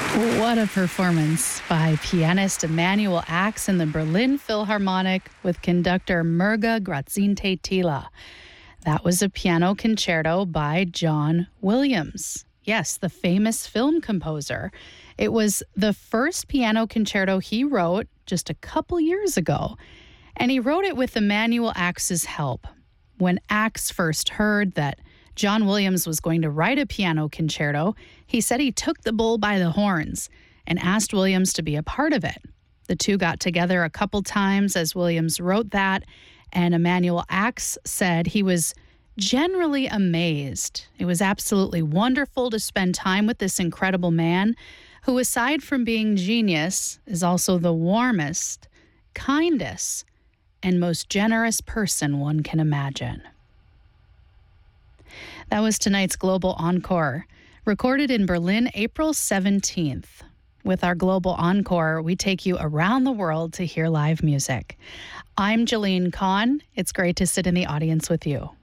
What a performance by pianist Emanuel Ax in the Berlin Philharmonic with conductor Mirga Grazinti-Tila. That was a piano concerto by John Williams. Yes, the famous film composer. It was the first piano concerto he wrote just a couple years ago, and he wrote it with Emanuel Ax's help. When Ax first heard that John Williams was going to write a piano concerto, he said he took the bull by the horns and asked Williams to be a part of it. The two got together a couple times as Williams wrote that, and Emanuel Ax said he was generally amazed. It was absolutely wonderful to spend time with this incredible man who, aside from being genius, is also the warmest, kindest, and most generous person one can imagine. That was tonight's Global Encore, recorded in Berlin, April 17th. With our Global Encore, we take you around the world to hear live music. I'm Jolene Kahn. It's great to sit in the audience with you.